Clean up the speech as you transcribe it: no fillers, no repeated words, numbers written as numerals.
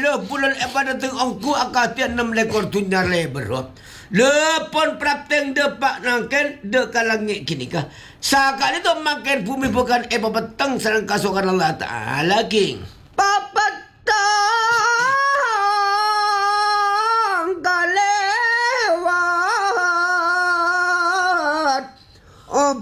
dah bulan ibadat angku akatian 6 lekor tunyar leberot. Lepon prapteng de pak nangken de kalangit kini kah. Sakali tu makan bumi bukan petang sarang kasukan Allah Ta'ala king.